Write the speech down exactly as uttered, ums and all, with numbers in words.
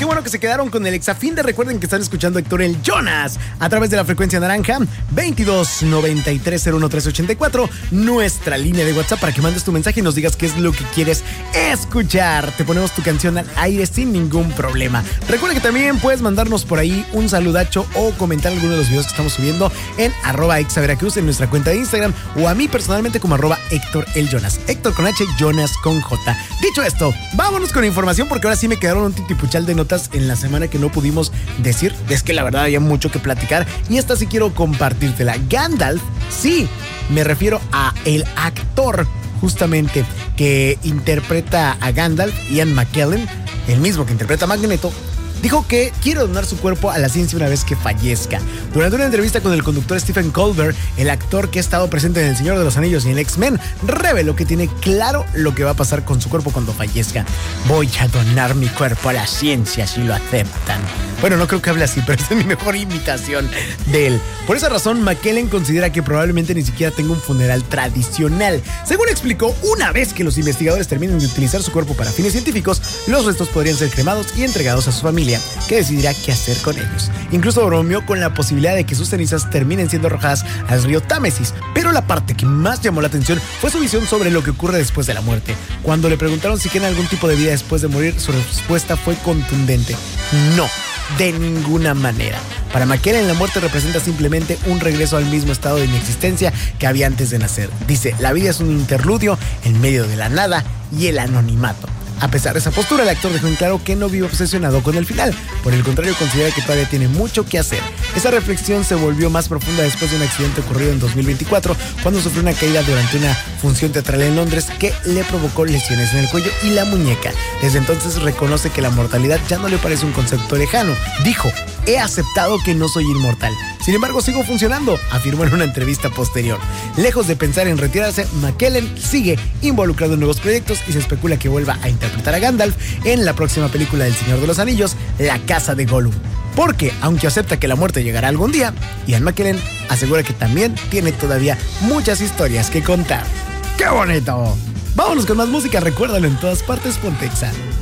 bueno que se quedaron con el Exafinde. Recuerden que están escuchando a Héctor el Jonas a través de la frecuencia naranja veintidós noventa y tres cero uno tres ochenta y cuatro, nuestra línea de WhatsApp para que mandes tu mensaje y nos digas qué es lo que quieres escuchar. Te ponemos tu canción al aire sin ningún problema. Recuerda que también puedes mandarnos por ahí un saludacho o comentar alguno de los videos que estamos subiendo en arroba exaveracruz en nuestra cuenta de Instagram, o a mí personalmente como arroba Héctor el Jonas. Héctor con H, Jonas con J. Dicho esto, vámonos con información porque ahora sí me quedaron un titipuchal de notas en la semana que no pudimos decir. Es que la verdad había mucho que platicar y esta sí quiero compartírtela. Gandalf, sí, me refiero a el actor justamente que interpreta a Gandalf, Ian McKellen, el mismo que interpreta a Magneto, dijo que quiere donar su cuerpo a la ciencia una vez que fallezca. Durante una entrevista con el conductor Stephen Colbert, el actor que ha estado presente en El Señor de los Anillos y en X-Men reveló que tiene claro lo que va a pasar con su cuerpo cuando fallezca. Voy a donar mi cuerpo a la ciencia si lo aceptan. Bueno, no creo que hable así, pero esta es mi mejor imitación de él. Por esa razón, McKellen considera que probablemente ni siquiera tenga un funeral tradicional. Según explicó, una vez que los investigadores terminen de utilizar su cuerpo para fines científicos, los restos podrían ser cremados y entregados a su familia, que decidirá qué hacer con ellos. Incluso bromeó con la posibilidad de que sus cenizas terminen siendo arrojadas al río Támesis. Pero la parte que más llamó la atención fue su visión sobre lo que ocurre después de la muerte. Cuando le preguntaron si quieren algún tipo de vida después de morir, su respuesta fue contundente: no, de ninguna manera. Para McKellen, la muerte representa simplemente un regreso al mismo estado de inexistencia que había antes de nacer. Dice, la vida es un interludio en medio de la nada y el anonimato. A pesar de esa postura, el actor dejó en claro que no vive obsesionado con el final. Por el contrario, considera que todavía tiene mucho que hacer. Esa reflexión se volvió más profunda después de un accidente ocurrido en dos mil veinticuatro, cuando sufrió una caída durante una función teatral en Londres que le provocó lesiones en el cuello y la muñeca. Desde entonces reconoce que la mortalidad ya no le parece un concepto lejano. Dijo, he aceptado que no soy inmortal. Sin embargo, sigo funcionando, afirmó en una entrevista posterior. Lejos de pensar en retirarse, McKellen sigue involucrado en nuevos proyectos y se especula que vuelva a interpretar a Gandalf en la próxima película del Señor de los Anillos, La Casa de Gollum. Porque, aunque acepta que la muerte llegará algún día, Ian McKellen asegura que también tiene todavía muchas historias que contar. ¡Qué bonito! Vámonos con más música, recuérdalo en todas partes, Pontexa.